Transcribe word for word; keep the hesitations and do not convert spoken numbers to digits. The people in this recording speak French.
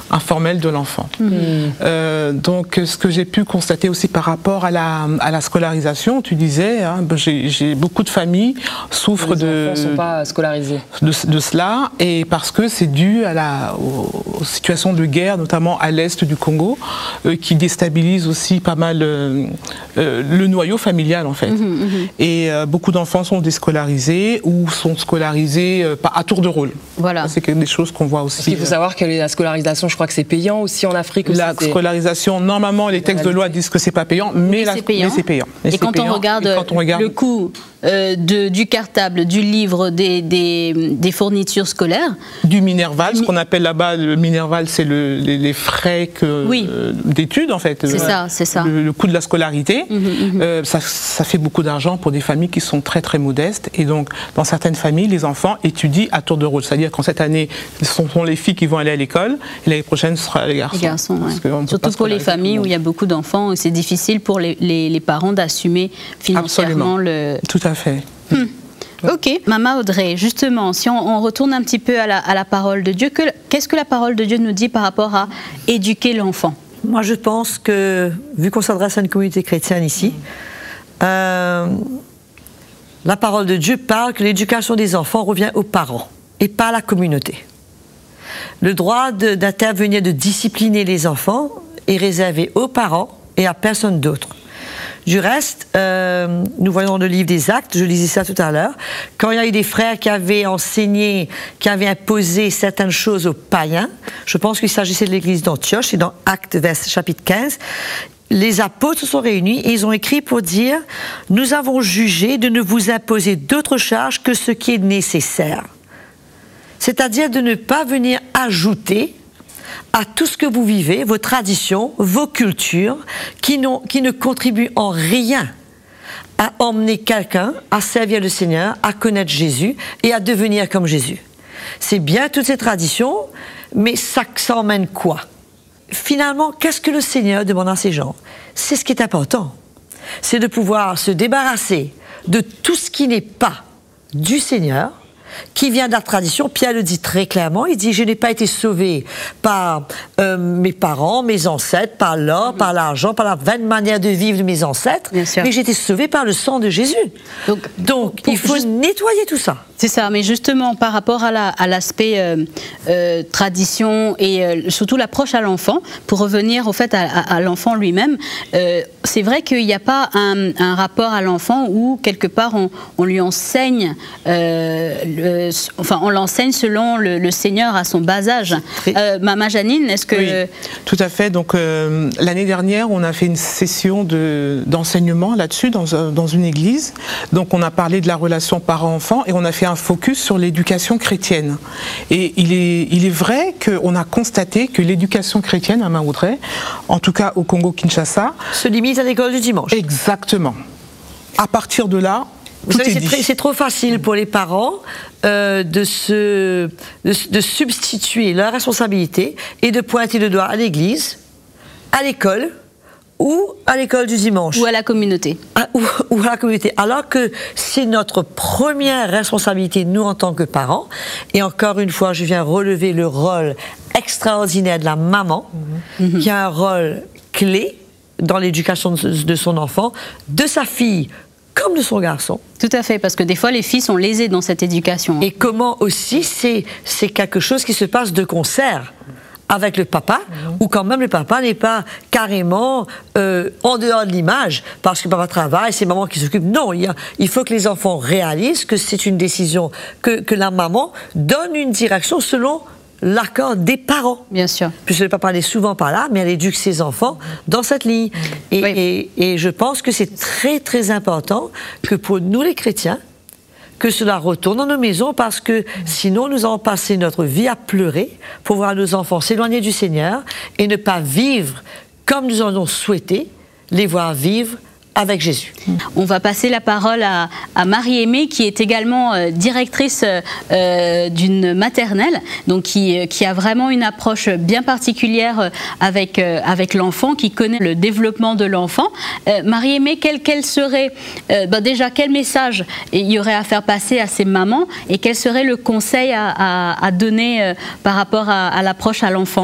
informelle de l'enfant. Mmh. Euh, donc, ce que j'ai pu constater aussi par rapport à la, à la scolarisation, tu disais, hein, j'ai, j'ai beaucoup de familles souffrent les de, enfants ne sont pas scolarisés. De, de cela, et parce que c'est dû à la, aux, aux situations de guerre, notamment à l'est du Congo, euh, qui déstabilisent aussi pas mal euh, euh, le noyau familial en fait. Mmh, mmh. Et euh, beaucoup d'enfants sont déscolarisés ou sont scolarisés euh, à tour de rôle. Voilà. C'est des choses qu'on voit aussi. Parce qu'il faut savoir que la scolarisation, je crois que c'est payant aussi en Afrique. La aussi, scolarisation, normalement, les textes de loi disent que c'est pas payant, mais, mais la, c'est payant. Mais c'est payant. Mais et, c'est quand payant. Regarde et quand on regarde le coût euh, de, du cartable, du livre, des, des, des fournitures scolaires, du Minerval, ce qu'on appelle là-bas le Minerval, c'est le, les, les frais que, oui. euh, d'études en fait. C'est euh, ça, c'est ça. Le, le coût de la scolarité, mmh, mmh. Euh, ça, ça fait beaucoup d'argent pour des familles qui sont très très modestes. Et donc, dans certaines familles, les enfants étudient à tour de rôle. C'est-à-dire qu'en cette année, ce sont les filles qui vont aller à l'école, et l'année prochaine, ce sera les garçons. Les garçons, ouais. Surtout pour les familles où il y a beaucoup d'enfants, c'est difficile pour les, les, les parents d'assumer financièrement. Absolument. le... Tout à fait. Hmm. Ok, Maman Audrey, justement, si on, on retourne un petit peu à la, à la parole de Dieu, que, qu'est-ce que la parole de Dieu nous dit par rapport à éduquer l'enfant ? Moi, je pense que, vu qu'on s'adresse à une communauté chrétienne ici, euh, la parole de Dieu parle que l'éducation des enfants revient aux parents et pas à la communauté. Le droit de, d'intervenir, de discipliner les enfants est réservé aux parents et à personne d'autre. Du reste, euh, nous voyons dans le livre des Actes, je lisais ça tout à l'heure, quand il y a eu des frères qui avaient enseigné, qui avaient imposé certaines choses aux païens, je pense qu'il s'agissait de l'église d'Antioche, c'est dans Actes, vers, chapitre quinze, les apôtres se sont réunis et ils ont écrit pour dire « Nous avons jugé de ne vous imposer d'autres charges que ce qui est nécessaire. » C'est-à-dire de ne pas venir ajouter à tout ce que vous vivez, vos traditions, vos cultures, qui, n'ont, qui ne contribuent en rien à emmener quelqu'un à servir le Seigneur, à connaître Jésus et à devenir comme Jésus. C'est bien toutes ces traditions, mais ça, ça emmène quoi ? Finalement, qu'est-ce que le Seigneur demande à ces gens ? C'est ce qui est important. C'est de pouvoir se débarrasser de tout ce qui n'est pas du Seigneur, qui vient de la tradition. Pierre le dit très clairement, il dit « Je n'ai pas été sauvé par euh, mes parents, mes ancêtres, par l'or, mmh. par l'argent, par la vaine manière de vivre de mes ancêtres, mais j'ai été sauvé par le sang de Jésus. » Donc, Donc il faut juste nettoyer tout ça. C'est ça, mais justement, par rapport à, la, à l'aspect euh, euh, tradition et euh, surtout l'approche à l'enfant, pour revenir au fait à, à, à l'enfant lui-même, euh, c'est vrai qu'il n'y a pas un, un rapport à l'enfant où, quelque part, on, on lui enseigne, euh, le, enfin, on l'enseigne selon le, le Seigneur à son bas âge. Euh, Maman Janine, est-ce que... Oui, tout à fait. Donc, euh, l'année dernière, on a fait une session de, d'enseignement là-dessus, dans, dans une église. Donc, on a parlé de la relation parent-enfant et on a fait un focus sur l'éducation chrétienne. Et il est, il est vrai qu'on a constaté que l'éducation chrétienne à Maman Audrey, en tout cas au Congo-Kinshasa, se limite à l'école du dimanche. Exactement. À partir de là, Vous savez, c'est, très, c'est trop facile pour les parents euh, de, se, de, de substituer leur responsabilité et de pointer le doigt à l'église, à l'école, ou à l'école du dimanche. Ou à la communauté. À, ou, ou à la communauté. Alors que c'est notre première responsabilité, nous, en tant que parents. Et encore une fois, je viens relever le rôle extraordinaire de la maman, mmh. qui a un rôle clé dans l'éducation de, de son enfant, de sa fille, comme de son garçon. Tout à fait, parce que des fois, les filles sont lésées dans cette éducation. Et comment aussi, c'est, c'est quelque chose qui se passe de concert avec le papa, mmh. ou quand même le papa n'est pas carrément euh, en dehors de l'image, parce que papa travaille, c'est maman qui s'occupe. Non, il, y a, il faut que les enfants réalisent que c'est une décision, que, que la maman donne une direction selon l'accord des parents. Bien sûr. Puisque le papa est souvent par là, mais elle éduque ses enfants dans cette ligne. Et, oui. et, et je pense que c'est très très important que pour nous les chrétiens, que cela retourne dans nos maisons, parce que sinon nous allons passer notre vie à pleurer pour voir nos enfants s'éloigner du Seigneur et ne pas vivre comme nous en avons souhaité les voir vivre avec Jésus. On va passer la parole à, à Marie-Aimée, qui est également euh, directrice euh, d'une maternelle, donc qui, qui a vraiment une approche bien particulière avec, euh, avec l'enfant, qui connaît le développement de l'enfant. Euh, Marie-Aimée, quel, quel serait, euh, ben déjà, quel message il y aurait à faire passer à ces mamans et quel serait le conseil à, à, à donner euh, par rapport à, à l'approche à l'enfant ?